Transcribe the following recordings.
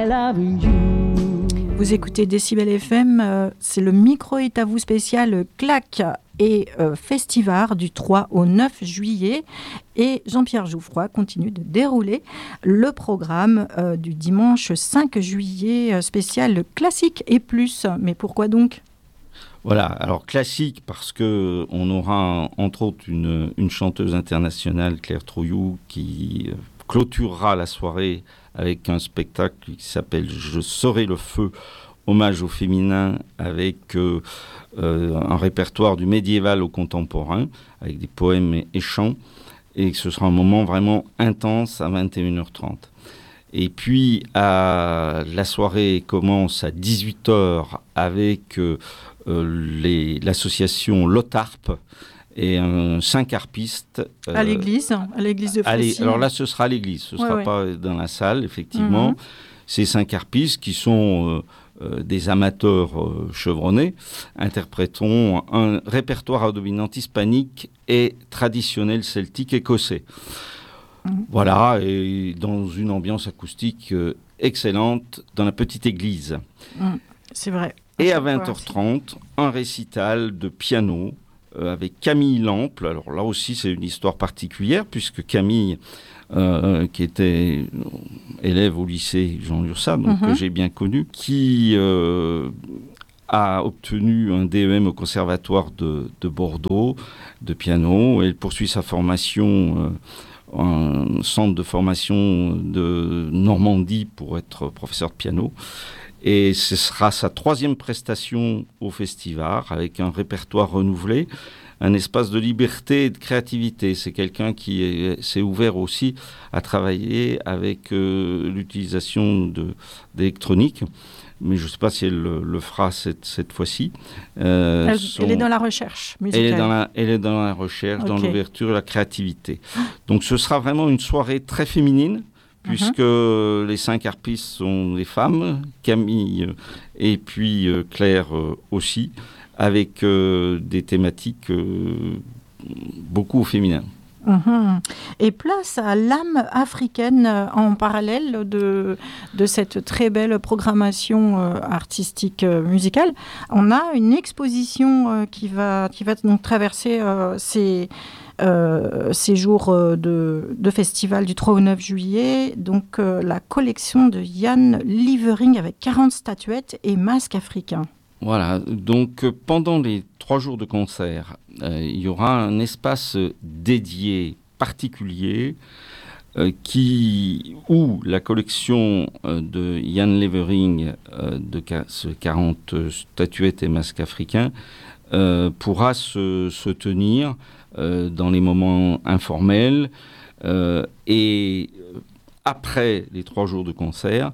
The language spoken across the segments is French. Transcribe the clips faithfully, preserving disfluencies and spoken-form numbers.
I love you. Vous écoutez Décibel F M, euh, c'est le micro est à vous spécial claque et euh, festival du trois au neuf juillet. Et Jean-Pierre Jouffroy continue de dérouler le programme euh, du dimanche cinq juillet euh, spécial classique et plus. Mais pourquoi donc ? Voilà, alors classique parce qu'on aura entre autres une, une chanteuse internationale, Claire Trouillou, qui euh, clôturera la soirée avec un spectacle qui s'appelle « Je serai le feu », hommage au féminin avec euh, euh, un répertoire du médiéval au contemporain, avec des poèmes et, et chants, et ce sera un moment vraiment intense à vingt et une heures trente. Et puis, à, la soirée commence à dix-huit heures avec euh, les, l'association Lotarpe et un cinq harpistes. Euh, à l'église, à l'église de Frécy. Alors là, ce sera à l'église, ce ne ouais, sera ouais. pas dans la salle, effectivement. Mm-hmm. Ces cinq harpistes qui sont euh, euh, des amateurs euh, chevronnés interpréteront un répertoire à dominante hispanique et traditionnel celtique écossais. Mmh. Voilà, et dans une ambiance acoustique euh, excellente dans la petite église. Mmh, c'est vrai. Et à vingt heures trente, un récital de piano euh, avec Camille Lample. Alors là aussi, c'est une histoire particulière, puisque Camille, euh, qui était élève au lycée Jean Lursa, donc mmh. que j'ai bien connu, qui euh, a obtenu un D E M au Conservatoire de, de Bordeaux de piano. Elle poursuit sa formation euh, un centre de formation de Normandie pour être professeur de piano. Et ce sera sa troisième prestation au festival avec un répertoire renouvelé, un espace de liberté et de créativité. C'est quelqu'un qui est, s'est ouvert aussi à travailler avec euh, l'utilisation de, d'électronique. Mais je ne sais pas si elle le, le fera cette, cette fois-ci. Euh, elle, son... elle est dans la recherche musicale. Elle est dans la, elle est dans la recherche, okay. dans l'ouverture et la créativité. Donc ce sera vraiment une soirée très féminine, puisque uh-huh. les cinq harpistes sont des femmes, Camille et puis euh, Claire euh, aussi, avec euh, des thématiques euh, beaucoup féminines. Mmh. Et place à l'âme africaine euh, en parallèle de, de cette très belle programmation euh, artistique euh, musicale. On a une exposition euh, qui va, qui va donc traverser euh, ces, euh, ces jours euh, de, de festival du trois au neuf juillet. Donc euh, la collection de Jan Lievering avec quarante statuettes et masques africains. Voilà, donc euh, pendant les trois jours de concert, euh, il y aura un espace dédié particulier euh, qui, où la collection euh, de Jan Lievering euh, de quarante statuettes et masques africains euh, pourra se, se tenir euh, dans les moments informels euh, et après les trois jours de concert,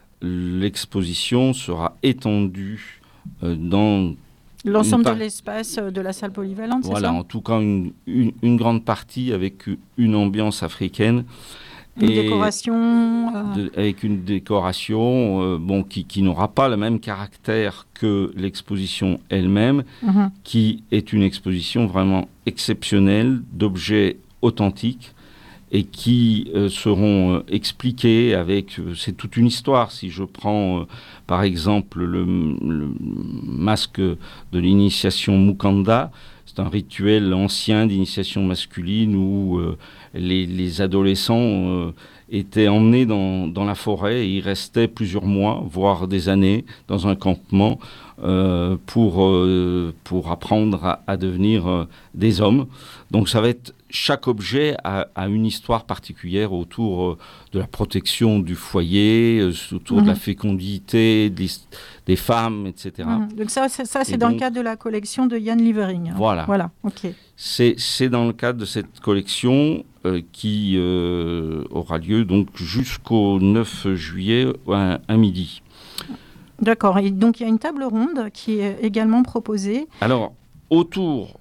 l'exposition sera étendue Euh, dans l'ensemble par... de l'espace de la salle polyvalente, voilà, c'est ça ? en tout cas une, une, une grande partie avec une ambiance africaine. Une et décoration euh... de, avec une décoration euh, bon, qui, qui n'aura pas le même caractère que l'exposition elle-même, mm-hmm. qui est une exposition vraiment exceptionnelle d'objets authentiques et qui euh, seront euh, expliqués avec... Euh, c'est toute une histoire. Si je prends, euh, par exemple, le, le masque de l'initiation Mukanda, c'est un rituel ancien d'initiation masculine où euh, les, les adolescents euh, étaient emmenés dans, dans la forêt et ils restaient plusieurs mois, voire des années, dans un campement euh, pour, euh, pour apprendre à, à devenir euh, des hommes. Donc ça va être... Chaque objet a, a une histoire particulière autour euh, de la protection du foyer, euh, autour mmh. de la fécondité des, des femmes, et cetera. Mmh. Donc ça, c'est, ça, c'est dans donc, le cadre de la collection de Jan Lievering. Hein. Voilà. Voilà. Okay. C'est, c'est dans le cadre de cette collection euh, qui euh, aura lieu donc jusqu'au neuf juillet à, à midi. D'accord. Et donc il y a une table ronde qui est également proposée. Alors, autour...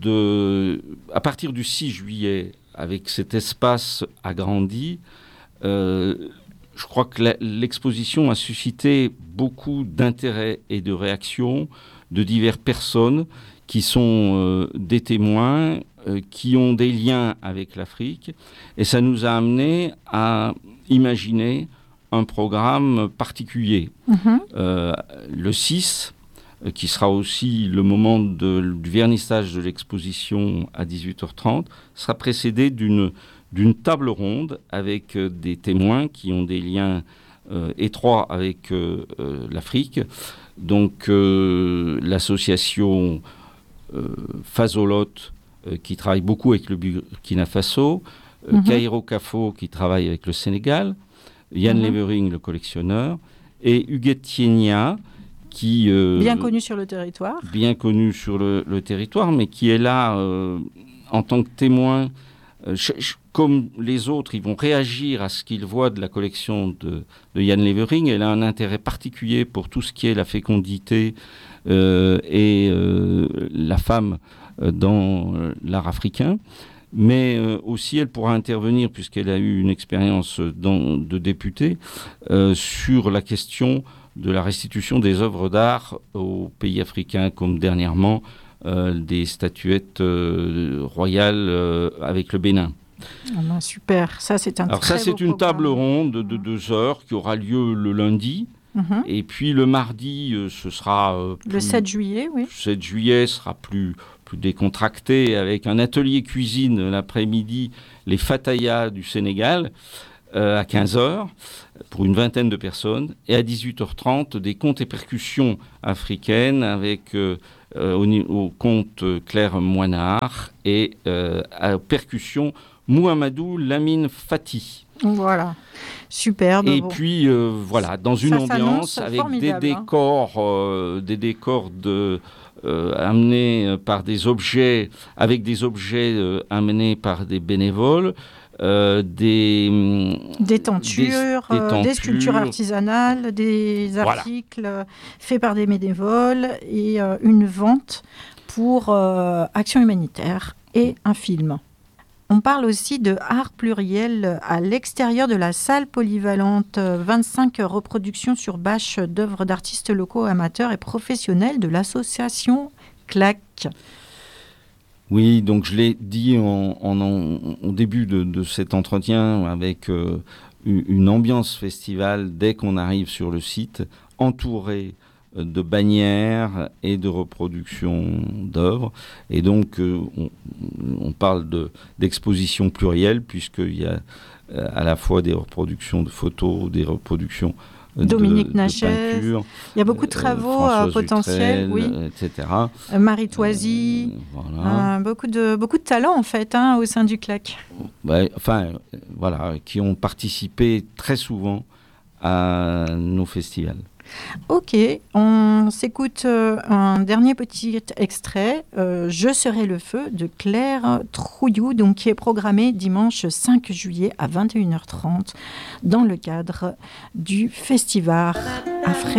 De, à partir du six juillet, avec cet espace agrandi, euh, je crois que la, l'exposition a suscité beaucoup d'intérêt et de réactions de diverses personnes qui sont euh, des témoins, euh, qui ont des liens avec l'Afrique. Et ça nous a amené à imaginer un programme particulier. Mmh. Euh, le six, qui sera aussi le moment de, du vernissage de l'exposition à dix-huit heures trente, sera précédé d'une, d'une table ronde avec euh, des témoins qui ont des liens euh, étroits avec euh, euh, l'Afrique. Donc euh, l'association euh, Fazolot, euh, qui travaille beaucoup avec le Burkina Faso, euh, mmh. Cairo Cafo, qui travaille avec le Sénégal, Yann mmh. Levering, le collectionneur, et Huguette Tienia, qui... Euh, bien connu sur le territoire. Bien connu sur le, le territoire, mais qui est là euh, en tant que témoin. Euh, ch- ch- comme les autres, ils vont réagir à ce qu'ils voient de la collection de, de Yann Levering. Elle a un intérêt particulier pour tout ce qui est la fécondité euh, et euh, la femme euh, dans euh, l'art africain. Mais euh, aussi, elle pourra intervenir, puisqu'elle a eu une expérience dans, de députée, euh, sur la question de la restitution des œuvres d'art aux pays africains, comme dernièrement euh, des statuettes euh, royales euh, avec le Bénin. Oh ben super, ça c'est un Alors très ça c'est beau une programme. table ronde de deux heures qui aura lieu le lundi. Mm-hmm. Et puis le mardi, euh, ce sera... Euh, plus, le sept juillet, oui. Le sept juillet sera plus, plus décontracté, avec un atelier cuisine l'après-midi, les Fatayas du Sénégal, euh, à quinze heures, pour une vingtaine de personnes. Et à dix-huit heures trente, des contes et percussions africaines avec euh, euh, au, au conte Claire Moinard et euh, à percussion Mouhamadou Lamine Fati. Voilà, superbe. Et bon. puis euh, voilà, dans une ça ambiance avec des décors, hein. euh, des décors de, euh, amenés par des objets, avec des objets euh, amenés par des bénévoles. Euh, des, des, tentures, des, des tentures, des sculptures artisanales, des articles voilà. faits par des bénévoles et euh, une vente pour euh, Action humanitaire et un film. On parle aussi de art pluriel à l'extérieur de la salle polyvalente. vingt-cinq reproductions sur bâche d'œuvres d'artistes locaux, amateurs et professionnels de l'association C L A C. Oui, donc je l'ai dit en, en, en, au début de, de cet entretien, avec euh, une ambiance festival dès qu'on arrive sur le site, entouré de bannières et de reproductions d'œuvres. Et donc, euh, on, on parle de, d'exposition plurielle, puisqu'il y a euh, à la fois des reproductions de photos, des reproductions Dominique de, Nachès, de peinture, il y a beaucoup de travaux euh, potentiels, oui. et cetera. Euh, Marie Toisy, euh, voilà. euh, beaucoup, de, beaucoup de talents en fait hein, au sein du C L A C. Ouais, enfin, euh, voilà, qui ont participé très souvent à nos festivals. Ok, on s'écoute euh, un dernier petit extrait, euh, Je serai le feu de Claire Trouillou, donc qui est programmé dimanche cinq juillet à vingt et une heures trente dans le cadre du festival Afrique.